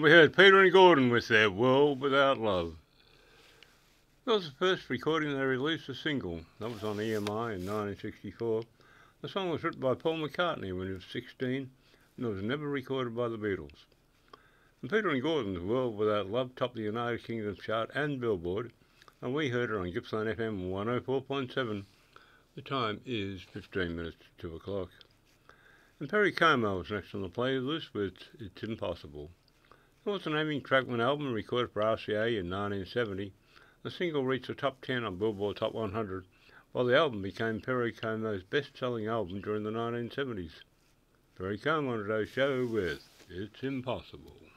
We heard Peter and Gordon with their World Without Love. That was the first recording they released a single. That was on EMI in 1964. The song was written by Paul McCartney when he was 16 and it was never recorded by the Beatles. And Peter and Gordon's World Without Love topped the United Kingdom chart and Billboard, and we heard it on Gippsland FM 104.7. The time is 15 minutes to 2 o'clock. And Perry Como was next on the playlist with It's Impossible. It was an Amy Trackman album recorded for RCA in 1970. The single reached the top 10 on Billboard Top 100, while the album became Perry Como's best-selling album during the 1970s. Perry Como on today's show with It's Impossible.